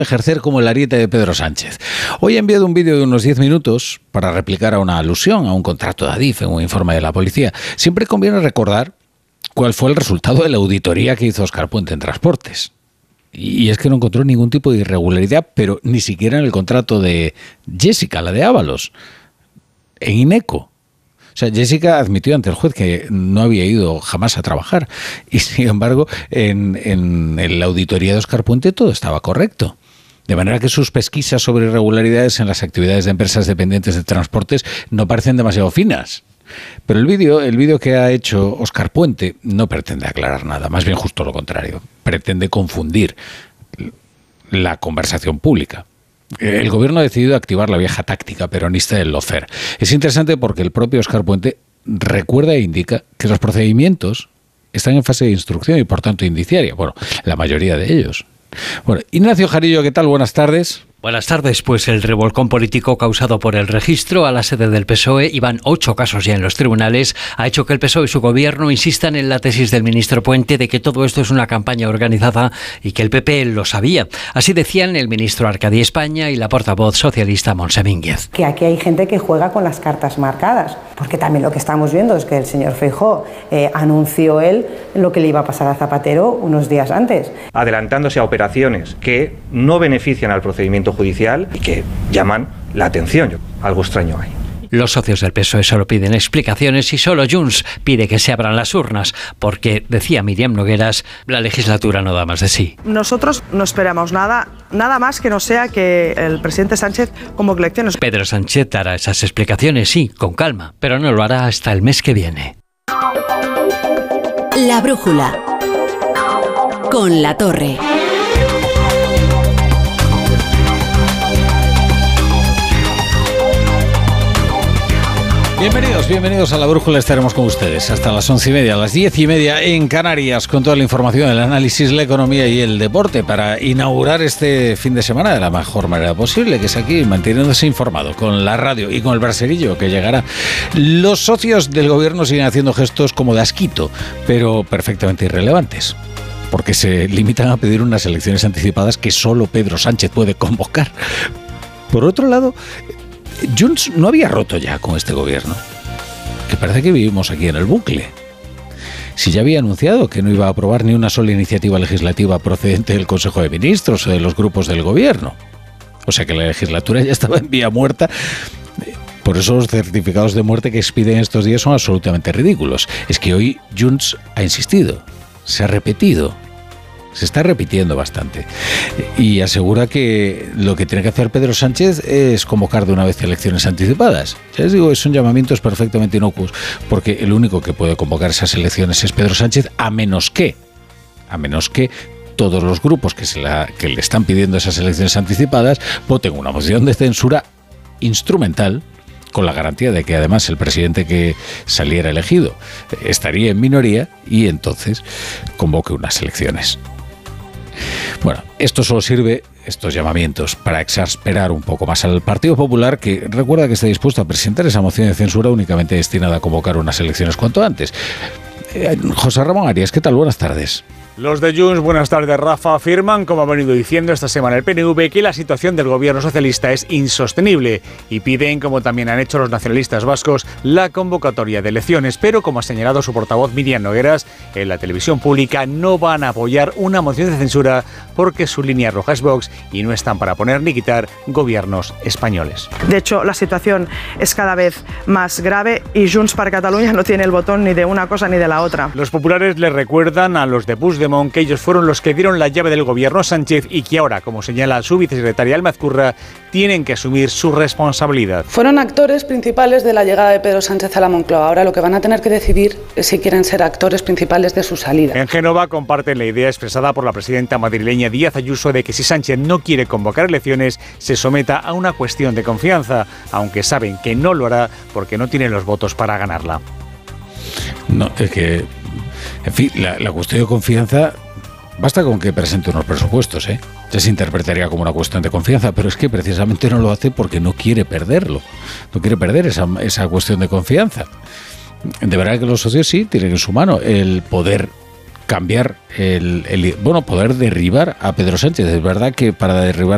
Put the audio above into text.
ejercer como el ariete de Pedro Sánchez. Hoy ha enviado un vídeo de unos 10 minutos para replicar a una alusión a un contrato de Adif en un informe de la policía. Siempre conviene recordar cuál fue el resultado de la auditoría que hizo Óscar Puente en Transportes. Y es que no encontró ningún tipo de irregularidad, pero ni siquiera en el contrato de Jessica, la de Ábalos, en Ineco. O sea, Jessica admitió ante el juez que no había ido jamás a trabajar y, sin embargo, en la auditoría de Óscar Puente todo estaba correcto. De manera que sus pesquisas sobre irregularidades en las actividades de empresas dependientes de transportes no parecen demasiado finas. Pero el vídeo que ha hecho Óscar Puente no pretende aclarar nada, más bien justo lo contrario. Pretende confundir la conversación pública. El gobierno ha decidido activar la vieja táctica peronista del lawfare. Es interesante porque el propio Óscar Puente recuerda e indica que los procedimientos están en fase de instrucción y por tanto indiciaria. Bueno, la mayoría de ellos. Bueno, Ignacio Jarillo, ¿qué tal? Buenas tardes. Buenas tardes. Pues el revolcón político causado por el registro a la sede del PSOE, y van 8 casos ya en los tribunales, ha hecho que el PSOE y su gobierno insistan en la tesis del ministro Puente de que todo esto es una campaña organizada y que el PP lo sabía. Así decían el ministro Arcadi España y la portavoz socialista Montse Mínguez. Que aquí hay gente que juega con las cartas marcadas, porque también lo que estamos viendo es que el señor Feijóo anunció él lo que le iba a pasar a Zapatero unos días antes. Adelantándose a operaciones que no benefician al procedimiento judicial y que llaman la atención. Algo extraño hay. Los socios del PSOE solo piden explicaciones y solo Junts pide que se abran las urnas, porque, decía Míriam Nogueras, la legislatura no da más de sí. Nosotros no esperamos nada más que no sea que el presidente Sánchez convoque elecciones. Pedro Sánchez dará esas explicaciones, sí, con calma, pero no lo hará hasta el mes que viene. La brújula con La Torre. Bienvenidos a La Brújula. Estaremos con ustedes hasta las 11:30, a las 10:30 en Canarias, con toda la información, el análisis, la economía y el deporte para inaugurar este fin de semana de la mejor manera posible, que es aquí, manteniéndose informado con la radio y con el braserillo que llegará. Los socios del gobierno siguen haciendo gestos como de asquito, pero perfectamente irrelevantes, porque se limitan a pedir unas elecciones anticipadas que solo Pedro Sánchez puede convocar. Por otro lado, Junts no había roto ya con este gobierno, que parece que vivimos aquí en el bucle. Si ya había anunciado que no iba a aprobar ni una sola iniciativa legislativa procedente del Consejo de Ministros o de los grupos del gobierno. O sea que la legislatura ya estaba en vía muerta. Por eso los certificados de muerte que expiden estos días son absolutamente ridículos. Es que hoy Junts ha insistido, se ha repetido. Se está repitiendo bastante y asegura que lo que tiene que hacer Pedro Sánchez es convocar de una vez elecciones anticipadas. Ya les digo que son llamamientos perfectamente inocuos, porque el único que puede convocar esas elecciones es Pedro Sánchez, a menos que todos los grupos que le están pidiendo esas elecciones anticipadas voten una moción de censura instrumental, con la garantía de que además el presidente que saliera elegido estaría en minoría y entonces convoque unas elecciones. Bueno, esto solo sirve, estos llamamientos, para exasperar un poco más al Partido Popular, que recuerda que está dispuesto a presentar esa moción de censura únicamente destinada a convocar unas elecciones cuanto antes. José Ramón Arias, ¿qué tal? Buenas tardes. Los de Junts, buenas tardes, Rafa, afirman, como ha venido diciendo esta semana el PNV, que la situación del gobierno socialista es insostenible y piden, como también han hecho los nacionalistas vascos, la convocatoria de elecciones. Pero, como ha señalado su portavoz Míriam Nogueras, en la televisión pública no van a apoyar una moción de censura porque su línea roja es Vox y no están para poner ni quitar gobiernos españoles. De hecho, la situación es cada vez más grave y Junts per Catalunya no tiene el botón ni de una cosa ni de la otra. Los populares le recuerdan a los de Puigdemont que ellos fueron los que dieron la llave del gobierno a Sánchez y que ahora, como señala su vicesecretaria Alma Ezcurra, tienen que asumir su responsabilidad. Fueron actores principales de la llegada de Pedro Sánchez a la Moncloa. Ahora lo que van a tener que decidir es si quieren ser actores principales de su salida. En Génova comparten la idea expresada por la presidenta madrileña Díaz Ayuso de que si Sánchez no quiere convocar elecciones, se someta a una cuestión de confianza, aunque saben que no lo hará porque no tiene los votos para ganarla. No, es que, en fin, la cuestión de confianza, basta con que presente unos presupuestos, ¿eh? Ya se interpretaría como una cuestión de confianza, pero es que precisamente no lo hace porque no quiere perderlo, no quiere perder esa cuestión de confianza. De verdad que los socios sí tienen en su mano el poder cambiar, poder derribar a Pedro Sánchez. Es verdad que para derribar